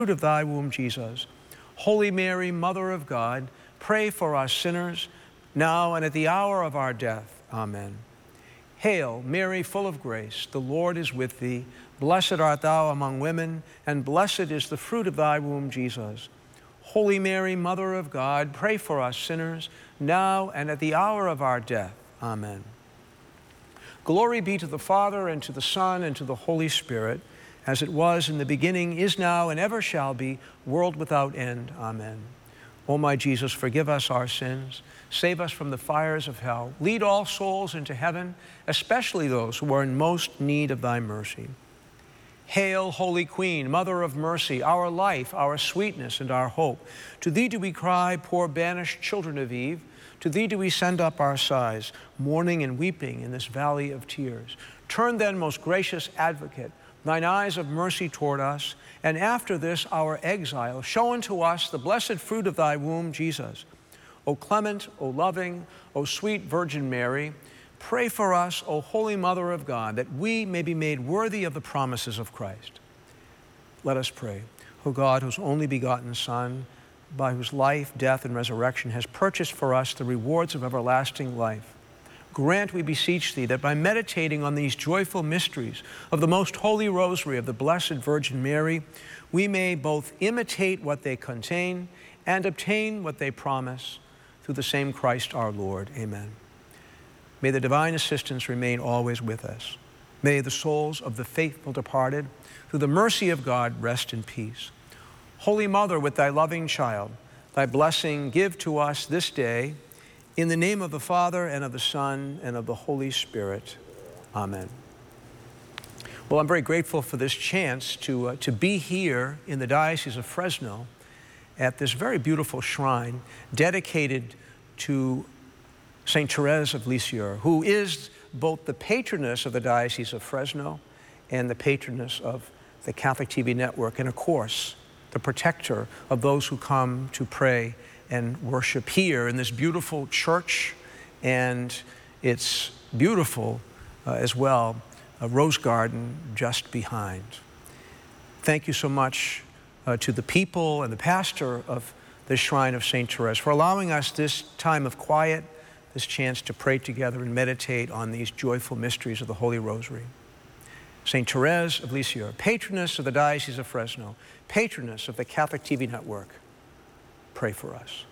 of thy womb, Jesus. Holy Mary, Mother of God, pray for us sinners, now and at the hour of our death. Amen. Hail, Mary, full of grace, the Lord is with thee. Blessed art thou among women, and blessed is the fruit of thy womb, Jesus. Holy Mary, Mother of God, pray for us sinners, now and at the hour of our death. Amen. Glory be to the Father, and to the Son, and to the Holy Spirit, as it was in the beginning, is now, and ever shall be, world without end. Amen. O my Jesus, forgive us our sins, save us from the fires of hell, lead all souls into heaven, especially those who are in most need of thy mercy. Hail, Holy Queen, Mother of mercy, our life, our sweetness, and our hope. To thee do we cry, poor banished children of Eve. To thee do we send up our sighs, mourning and weeping in this valley of tears. Turn then, most gracious Advocate, thine eyes of mercy toward us, and after this our exile, show unto us the blessed fruit of thy womb, Jesus. O clement, O loving, O sweet Virgin Mary, pray for us, O Holy Mother of God, that we may be made worthy of the promises of Christ. Let us pray. O God, whose only begotten Son, by whose life, death, and resurrection has purchased for us the rewards of everlasting life, grant, we beseech thee, that by meditating on these joyful mysteries of the most holy rosary of the Blessed Virgin Mary, we may both imitate what they contain and obtain what they promise, through the same Christ our Lord. Amen. May the divine assistance remain always with us. May the souls of the faithful departed, through the mercy of God, rest in peace. Holy Mother, with thy loving child, thy blessing give to us this day, in the name of the Father, and of the Son, and of the Holy Spirit. Amen. Well, I'm very grateful for this chance to be here in the Diocese of Fresno at this very beautiful shrine dedicated to St. Therese of Lisieux, who is both the patroness of the Diocese of Fresno and the patroness of the Catholic TV network, and of course, the protector of those who come to pray and worship here in this beautiful church, and it's beautiful as well, a rose garden just behind. Thank you so much to the people and the pastor of the Shrine of St. Therese for allowing us this time of quiet, this chance to pray together and meditate on these joyful mysteries of the Holy Rosary. St. Therese of Lisieux, patroness of the Diocese of Fresno, patroness of the Catholic TV network, pray for us.